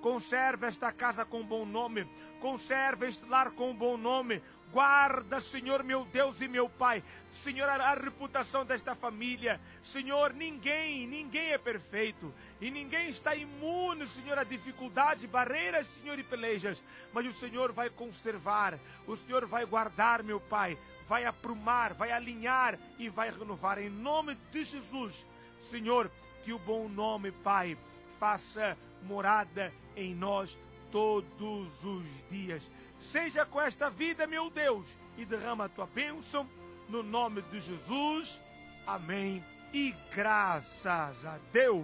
Conserva esta casa com bom nome. Conserva este lar com bom nome. Guarda, Senhor, meu Deus e meu Pai, Senhor, a reputação desta família. Senhor, ninguém é perfeito. E ninguém está imune, Senhor, a dificuldades, barreiras, Senhor, e pelejas. Mas o Senhor vai conservar. O Senhor vai guardar, meu Pai. Vai aprumar, vai alinhar e vai renovar. Em nome de Jesus, Senhor, que o bom nome, Pai, faça morada em nós todos os dias. Seja com esta vida, meu Deus, e derrama a tua bênção no nome de Jesus. Amém. E graças a Deus.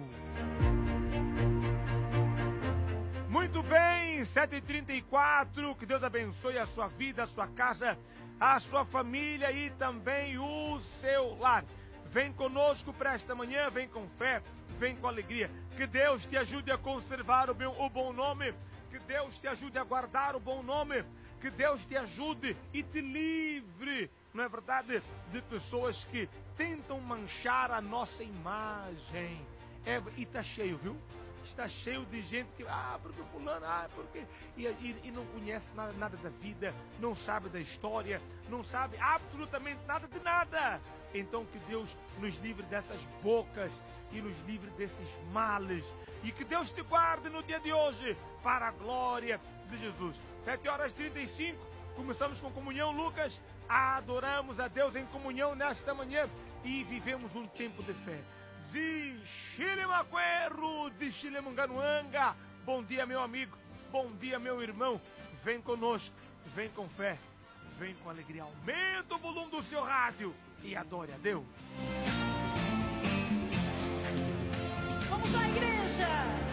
Muito bem, 7h34. Que Deus abençoe a sua vida, a sua casa, a sua família e também o seu lar. Vem conosco para esta manhã, vem com fé, vem com alegria. Que Deus te ajude a conservar o bom nome. Que Deus te ajude a guardar o bom nome. Que Deus te ajude e te livre, não é verdade, de pessoas que tentam manchar a nossa imagem. E está cheio, viu? Está cheio de gente que, porque fulano, porque... E não conhece nada da vida, não sabe da história, não sabe absolutamente nada de nada. Então que Deus nos livre dessas bocas e nos livre desses males. E que Deus te guarde no dia de hoje, para a glória de Jesus. 7h35, começamos com comunhão, Lucas. Adoramos a Deus em comunhão nesta manhã e vivemos um tempo de fé. Zixilimaquerro, Zixilimanganuanga. Bom dia, meu amigo. Bom dia, meu irmão. Vem conosco, vem com fé, vem com alegria. Aumenta o volume do seu rádio e adore a Deus. Vamos lá, igreja!